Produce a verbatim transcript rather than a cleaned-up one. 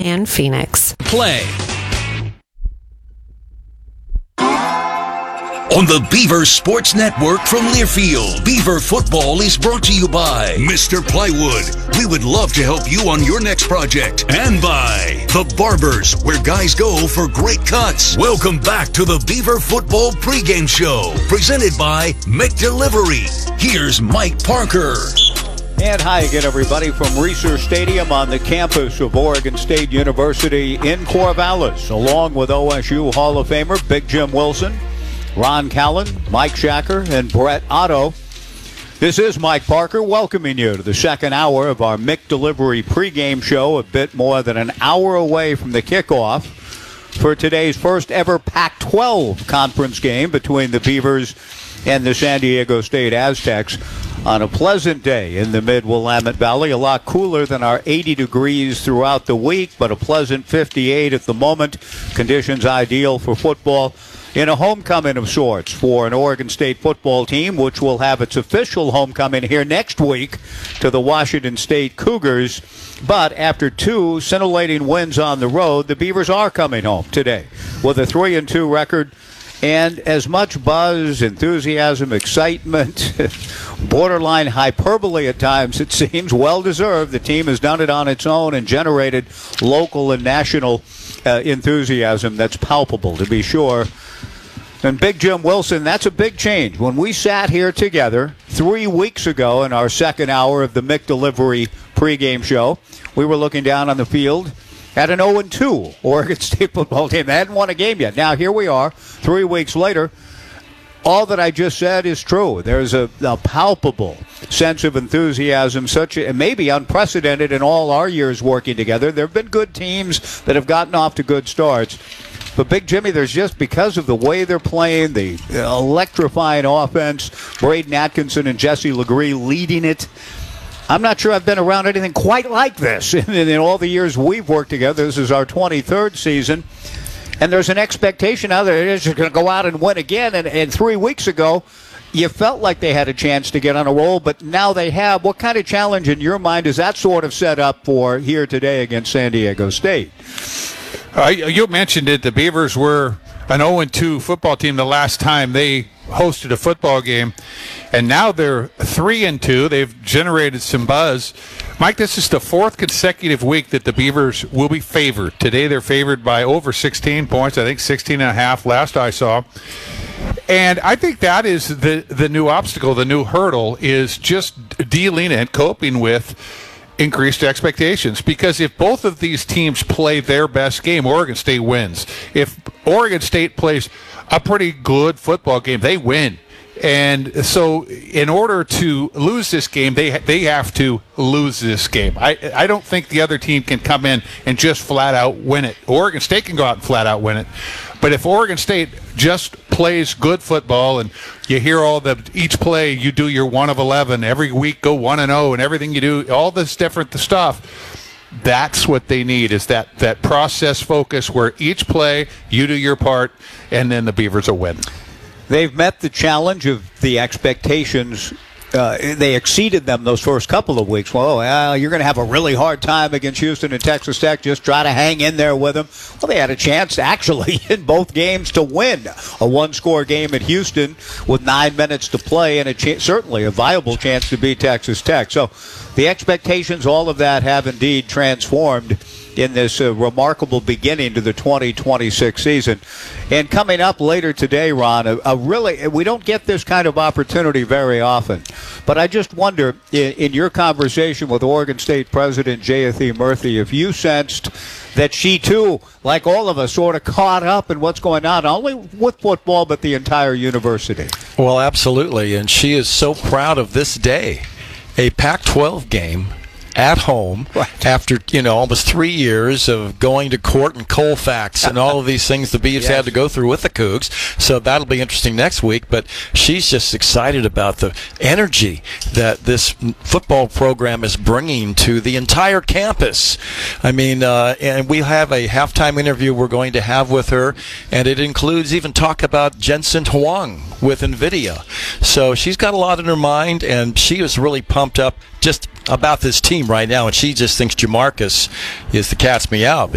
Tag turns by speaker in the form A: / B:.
A: and Phoenix.
B: Play. On the Beaver Sports Network from Learfield, Beaver Football is brought to you by Mister Plywood. We would love to help you on your next project. And by The Barbers, where guys go for great cuts. Welcome back to the Beaver Football pregame show, presented by McDelivery. Here's Mike Parker.
C: And hi again, everybody, from Reser Stadium on the campus of Oregon State University in Corvallis, along with O S U Hall of Famer Big Jim Wilson, Ron Callan, Mike Shacker, and Brett Otto. This is Mike Parker welcoming you to the second hour of our McDelivery pregame show, a bit more than an hour away from the kickoff for today's first ever Pac twelve conference game between the Beavers and the San Diego State Aztecs on a pleasant day in the mid-Willamette Valley. A lot cooler than our eighty degrees throughout the week, but a pleasant fifty-eight at the moment. Conditions ideal for football in a homecoming of sorts for an Oregon State football team, which will have its official homecoming here next week to the Washington State Cougars. But after two scintillating wins on the road, the Beavers are coming home today with a three and two record and as much buzz, enthusiasm, excitement, borderline hyperbole at times, it seems, well-deserved. The team has done it on its own and generated local and national uh, enthusiasm that's palpable, to be sure. And Big Jim Wilson, that's a big change. When we sat here together three weeks ago in our second hour of the McDelivery pregame show, we were looking down on the field at an oh and two Oregon State football team. They hadn't won a game yet. Now here we are, three weeks later. All that I just said is true. There's a, a palpable sense of enthusiasm, such a, maybe unprecedented in all our years working together. There have been good teams that have gotten off to good starts. But, Big Jimmy, there's just, because of the way they're playing, the electrifying offense, Braden Atkinson and Jesse Legree leading it, I'm not sure I've been around anything quite like this in, in all the years we've worked together. This is our twenty-third season. And there's an expectation now that it is going to go out and win again. And, and three weeks ago, you felt like they had a chance to get on a roll, but now they have. What kind of challenge in your mind is that sort of set up for here today against San Diego State?
D: Uh, you mentioned it. The Beavers were an oh and two football team the last time they hosted a football game, and now they're three and two. They've generated some buzz. Mike, this is the fourth consecutive week that the Beavers will be favored. Today they're favored by over sixteen points. I think sixteen and a half last I saw. And I think that is the, the new obstacle, the new hurdle, is just dealing and coping with increased expectations. Because if both of these teams play their best game, Oregon State wins. If Oregon State plays a pretty good football game, they win. And so in order to lose this game, they they have to lose this game. I, I don't think the other team can come in and just flat out win it. Oregon State can go out and flat out win it. But if Oregon State just plays good football, and you hear all the, each play you do your one of eleven, every week go one and oh, and everything you do, all this different stuff, that's what they need, is that, that process focus where each play you do your part, and then the Beavers will win.
C: They've met the challenge of the expectations. Uh, they exceeded them those first couple of weeks. Well, uh, you're going to have a really hard time against Houston and Texas Tech. Just try to hang in there with them. Well, they had a chance, actually, in both games to win a one-score game at Houston with nine minutes to play, and a ch- certainly a viable chance to beat Texas Tech. So the expectations, all of that, have indeed transformed in this uh, remarkable beginning to the twenty twenty-six season. And coming up later today, Ron, a, a really, we don't get this kind of opportunity very often. But I just wonder, in, in your conversation with Oregon State President Jayathy Murthy, if you sensed that she, too, like all of us, sort of caught up in what's going on, not only with football, but the entire university.
E: Well, absolutely. And she is so proud of this day, a Pac twelve game at home, right, after, you know, almost three years of going to court and Colfax and all of these things the Beavs yes. had to go through with the Cougs. So that'll be interesting next week. But she's just excited about the energy that this football program is bringing to the entire campus. I mean, uh, and we have a halftime interview we're going to have with her, and it includes even talk about Jensen Huang with NVIDIA. So she's got a lot in her mind, and she is really pumped up just about this team right now, and she just thinks Jamarcus is the cat's meow.